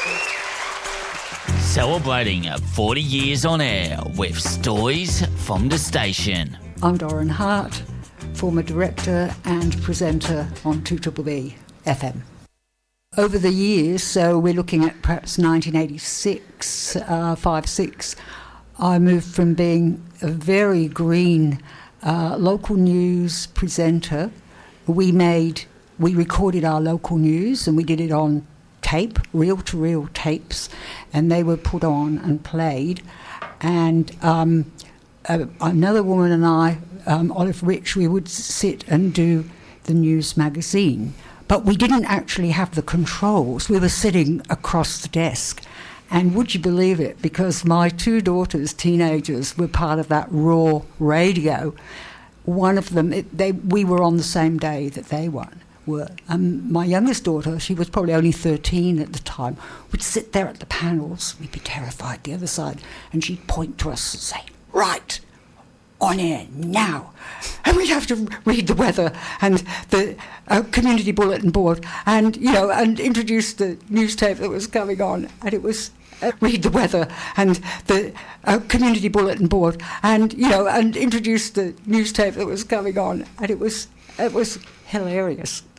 Celebrating 40 years on air with stories from the station. I'm Doran Hart, former director and presenter on 2BBB FM. Over the years, so we're looking at perhaps 1986, 5-6, I moved from being a very green local news presenter. We recorded our local news and we did it on tape, reel-to-reel tapes, and they were put on and played. And another woman and I, Olive Rich, we would sit and do the news magazine. But we didn't actually have the controls. We were sitting across the desk. And would you believe it, because my two daughters, teenagers, were part of that raw radio. One of them, we were on the same day that they were. My youngest daughter, she was probably only 13 at the time, would sit there at the panels. We'd be terrified the other side, and she'd point to us and say, "Right, on air now." And we'd have to read the weather and the community bulletin board, and and introduce the news tape that was coming on, and it was. Read the weather and the community bulletin board, and introduce the news tape that was coming on, and it was hilarious.